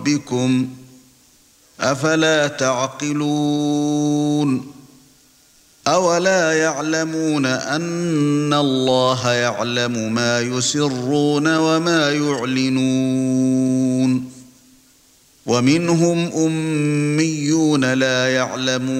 رَبِّكُمْ ۚ أَفَلَا تَعْقِلُونَ أَوَلَا يَعْلَمُونَ أَنَّ اللَّهَ يَعْلَمُ مَا يُسِرُّونَ وَمَا يُعْلِنُونَ وَمِنْهُمْ أُمِّيُّونَ لَا يَعْلَمُونَ